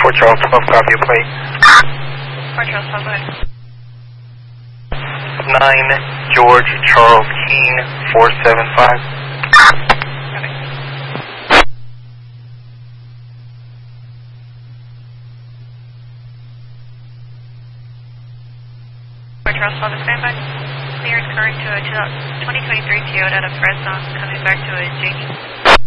Fort Charles 12, copy your plate. Fort Charles 12, go ahead. 9 George Charles Keene 475. Copy. Fort Charles 12 is standby. Cleared current to a 2023 Toyota out of Fresno, coming back to a JD.